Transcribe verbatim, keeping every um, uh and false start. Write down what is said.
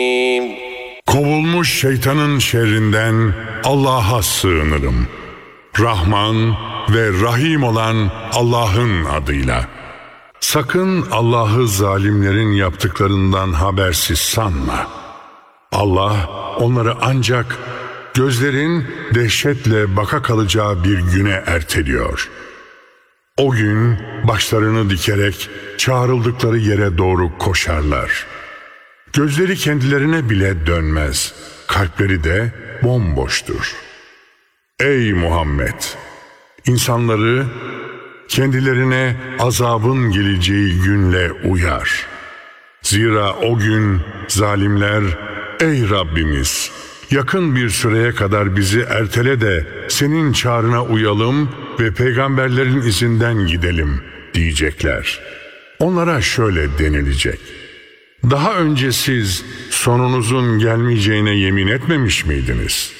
Kovulmuş şeytanın şerrinden Allah'a sığınırım. Rahman ve Rahim olan Allah'ın adıyla. Sakın Allah'ı zalimlerin yaptıklarından habersiz sanma. Allah onları ancak gözlerin dehşetle baka kalacağı bir güne erteliyor. O gün başlarını dikerek çağrıldıkları yere doğru koşarlar. Gözleri kendilerine bile dönmez, kalpleri de bomboştur. Ey Muhammed! İnsanları kendilerine azabın geleceği günle uyar. Zira o gün zalimler, ey Rabbimiz, yakın bir süreye kadar bizi ertele de senin çağrına uyalım ve peygamberlerin izinden gidelim diyecekler. Onlara şöyle denilecek: daha önce siz sonunuzun gelmeyeceğine yemin etmemiş miydiniz?